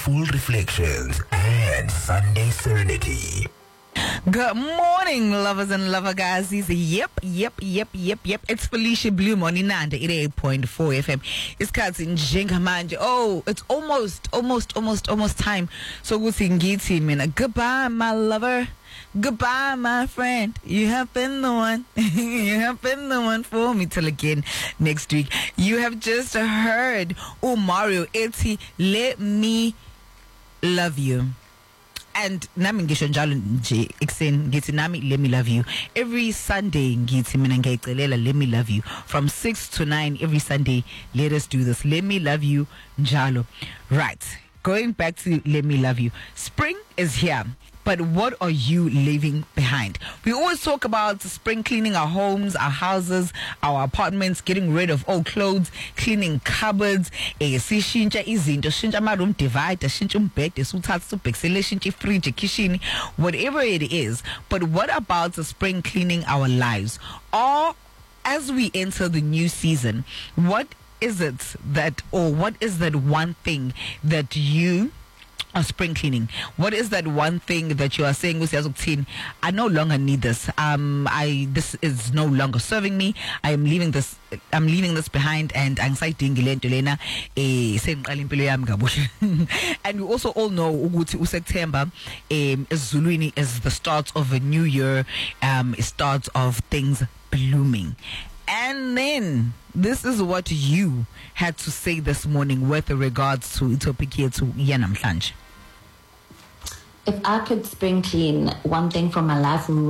Mindful reflections and Sunday serenity. Good morning, lovers and lover guys. Yep. It's Felicia Bloom on Inanda 88.4 FM. It's Katsin Jengamanje. Oh, it's almost time. So good thing mina. Goodbye, my lover. Goodbye, my friend. You have been the one. You have been the one for me till again next week. You have just heard Mario Eti, Let Me Love You. And nami ngisho njalo nje ekseni ngithi nami let me love you every Sunday ngithi mina ngiyayicelela let me love you from 6 to 9 every Sunday. Let us do this. Let me love you njalo. Right, going back to let me love you. Spring is here, but what are you leaving behind? We always talk about spring cleaning our homes, our houses, our apartments, getting rid of old clothes, cleaning cupboards, sishintsha izinto, shintsha ama-room divider, shintsha umbhede, suthatha subhekisele, shintsha ifridge, kitchen, whatever it is. But what about the spring cleaning our lives? Or as we enter the new season, what is it that, or what is that one thing that you spring cleaning? What is that one thing that you are saying, I no longer need this. This is no longer serving me. I'm leaving this behind, and anxiety ngilentolena sengiqala impilo yami kabusha. And we also all know ukuthi uSeptember Zuluini is the start of a new year, start of things blooming. And then this is what you had to say this morning with regards to topic here to Yanamhlanje. If I could spring clean one thing from my life